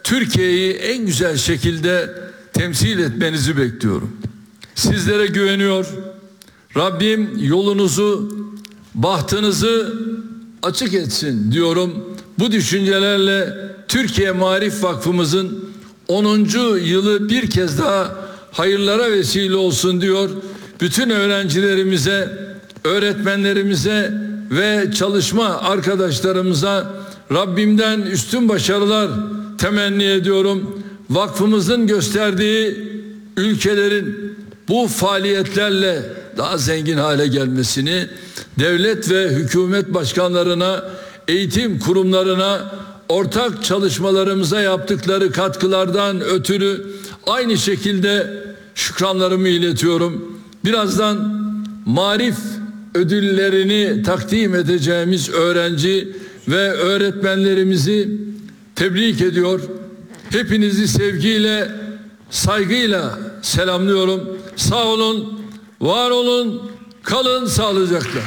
Türkiye'yi en güzel şekilde temsil etmenizi bekliyorum. Sizlere güveniyor. Rabbim yolunuzu, bahtınızı açık etsin diyorum. Bu düşüncelerle Türkiye Maarif Vakfımızın 10. yılı bir kez daha hayırlara vesile olsun diyor. Bütün öğrencilerimize, öğretmenlerimize ve çalışma arkadaşlarımıza Rabbimden üstün başarılar temenni ediyorum. Vakfımızın gösterdiği ülkelerin bu faaliyetlerle daha zengin hale gelmesini, devlet ve hükümet başkanlarına, eğitim kurumlarına, ortak çalışmalarımıza yaptıkları katkılardan ötürü aynı şekilde şükranlarımı iletiyorum. Birazdan Maarif ödüllerini takdim edeceğimiz öğrenci ve öğretmenlerimizi tebrik ediyor. Hepinizi sevgiyle, saygıyla selamlıyorum. Sağ olun, var olun, kalın sağlıcakla.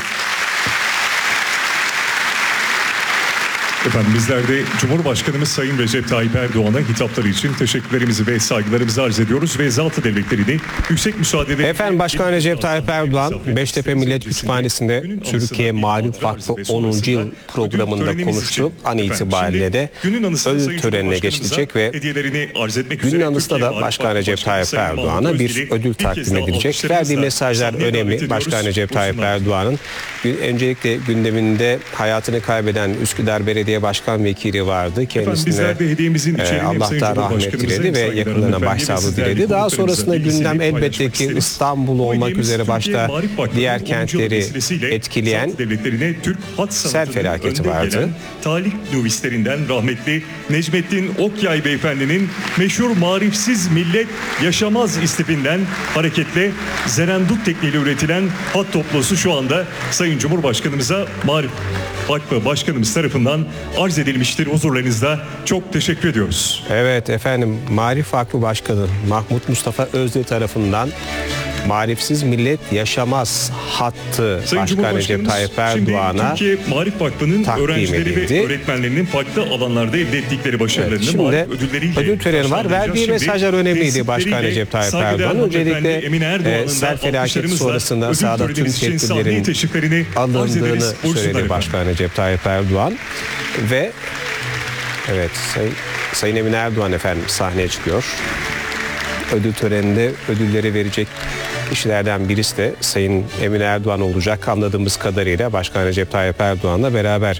Efendim bizler de Cumhurbaşkanımız Sayın Recep Tayyip Erdoğan'a hitapları için teşekkürlerimizi ve saygılarımızı arz ediyoruz ve Zat-ı Devletleri yüksek müsaade. Efendim Başkan Recep Tayyip Erdoğan Beştepe Millet Kütüphanesi'nde Türkiye Maarif Vakfı 10. yıl programında konuştu. An itibariyle de ödül törenine geçilecek ve günün anısında da Başkan Recep Tayyip Erdoğan'a bir ödül takdim edilecek. Verdiği mesajlar önemli. Başkan Recep Tayyip Erdoğan'ın öncelikle gündeminde hayatını kaybeden Üsküdar Belediye Başkan Vekili vardı. Kendisine Allah'tan rahmet diledi ve yakınlarına başsağlığı diledi. Daha sonrasında gündem elbette ki İstanbul olmak üzere başta diğer kentleri etkileyen sel felaketi vardı. Talih nüvislerinden rahmetli Necmettin Okyay Beyefendinin meşhur marifsiz millet yaşamaz istifinden hareketle Zerendut tekniğiyle üretilen hat toplosu şu anda Sayın Cumhurbaşkanımıza Maarif Vakfı Başkanımız tarafından arz edilmiştir huzurlarınızda. Çok teşekkür ediyoruz. Evet efendim, Maarif Vakfı Başkanı Mahmut Mustafa Özde tarafından Marifsiz millet yaşamaz hattı Başkan Recep Tayyip Erdoğan'a Türkiye Maarif Vakfı'nın öğrencileri ve öğretmenlerinin farklı alanlarda elde ettikleri başarılarını şimdi ödül töreni var. Verdiği mesajlar önemliydi Başkan Recep Tayyip Erdoğan. Öncelikle sel felaketi sonrasında sahada tüm tedbirlerin alındığını söyledi Başkan Recep Tayyip Erdoğan ve evet Sayın Emin Erdoğan efendim sahneye çıkıyor. Ödül töreninde ödülleri verecek kişilerden birisi de Sayın Emin Erdoğan olacak anladığımız kadarıyla Başkan Recep Tayyip Erdoğan'la beraber.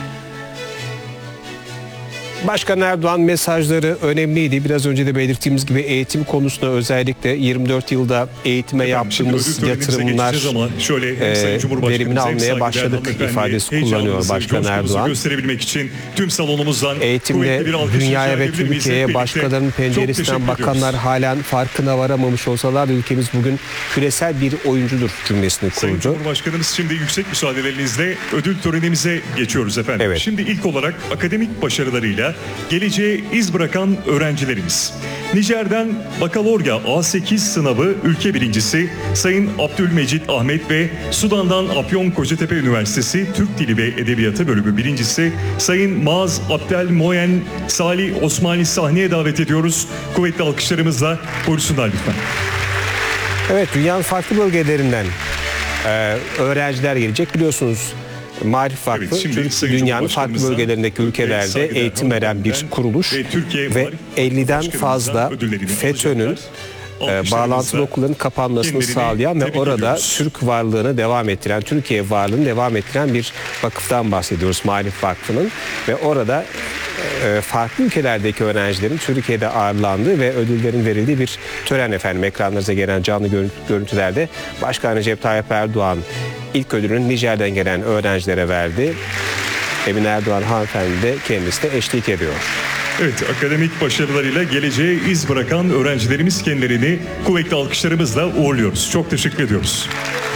Başkan Erdoğan mesajları önemliydi. Biraz önce de belirttiğimiz gibi eğitim konusunda özellikle 24 yılda eğitime yaptığımız yatırımlar verimini almaya başladık ifadesi kullanıyor Başkan Erdoğan. Gösterebilmek için tüm salonumuzdan eğitimle dünyaya ve Türkiye'ye başkalarının penceresinden bakanlar halen farkına varamamış olsalar da ülkemiz bugün küresel bir oyuncudur cümlesini kurdu. Sayın Cumhurbaşkanımız şimdi yüksek müsaadelerinizle ödül törenimize geçiyoruz efendim. Evet. Şimdi ilk olarak akademik başarılarıyla geleceğe iz bırakan öğrencilerimiz. Nijer'den bakalorya A8 sınavı ülke birincisi Sayın Abdülmecit Ahmet ve Sudan'dan Afyon-Kocatepe Üniversitesi Türk Dili ve Edebiyatı bölümü birincisi Sayın Maaz Abdel Moyen Salih Osmani sahneye davet ediyoruz. Kuvvetli alkışlarımızla buyursunlar lütfen. Evet, dünyanın farklı bölgelerinden öğrenciler gelecek. Biliyorsunuz Maarif Vakfı dünyanın farklı bölgelerindeki ülkelerde eğitim veren bir kuruluş ve 50'den fazla FETÖ'nün bağlantılı okulların kapanmasını sağlayan ve orada Türk varlığını devam ettiren, Türkiye varlığını devam ettiren bir vakıftan bahsediyoruz Maarif Vakfı'nın ve orada farklı ülkelerdeki öğrencilerin Türkiye'de ağırlandığı ve ödüllerin verildiği bir tören efendim. Ekranlarınıza gelen canlı görüntülerde Başkan Recep Tayyip Erdoğan ilk ödülünü Nijer'den gelen öğrencilere verdi. Emin Erdoğan hanımefendi de kendisi de eşlik ediyor. Evet, akademik başarılarıyla geleceğe iz bırakan öğrencilerimiz kendilerini kuvvetli alkışlarımızla uğurluyoruz. Çok teşekkür ediyoruz.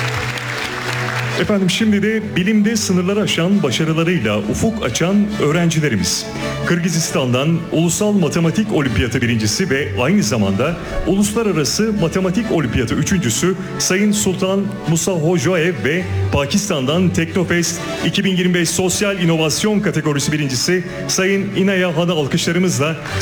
Efendim şimdi de bilimde sınırları aşan başarılarıyla ufuk açan öğrencilerimiz. Kırgızistan'dan Ulusal Matematik Olimpiyatı birincisi ve aynı zamanda Uluslararası Matematik Olimpiyatı üçüncüsü Sayın Sultan Musa Hocaev ve Pakistan'dan Teknofest 2025 Sosyal İnovasyon kategorisi birincisi Sayın İnaya Han'ı alkışlarımızla